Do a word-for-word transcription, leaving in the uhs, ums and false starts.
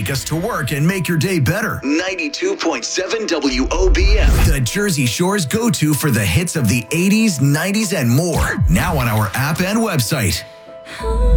take us to work and make your day better. ninety-two point seven W O B M. The Jersey Shore's go-to for the hits of the eighties, nineties, and more. Now on our app and website.